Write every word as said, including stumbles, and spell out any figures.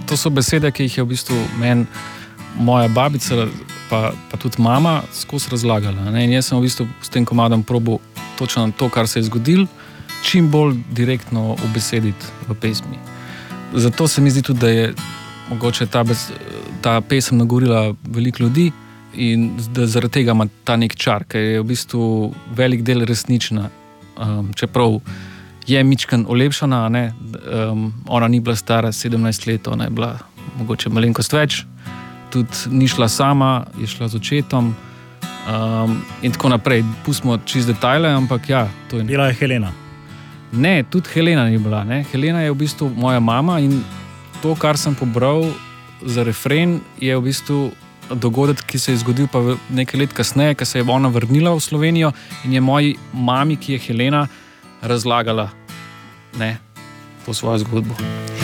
to so besede, ki jih je v bistvu meni moja babica, pa, pa tudi mama skozi razlagala. Ne? In jaz sem v bistvu s tem komadom probal točno to, kar se je zgodilo, čim bolj direktno ubesediti v pesmi. Zato se mi zdi tudi, da je mogoče ta, bes, ta pesem nagovorila veliko ljudi in da zaradi tega ima ta nek čar, ker je v bistvu velik del resnična. Um, čeprav je mičkan olepšana, ne? Um, ona ni bila stara sedemnajst let, ona je bila mogoče malenkost več, tudi ni šla sama, je šla z očetom um, in tako naprej. Pustimo čist detajle, ampak ja. To je... Bila je Helena. Ne, tudi Helena ni bila. Ne? Helena je v bistvu moja mama in to, kar sem pobral za refren, je v bistvu dogodek, ki se je zgodil pa nekaj let kasneje, ko se je ona vrnila v Slovenijo in je moji mami, ki je Helena, razlagala, ne, to svojo zgodbo.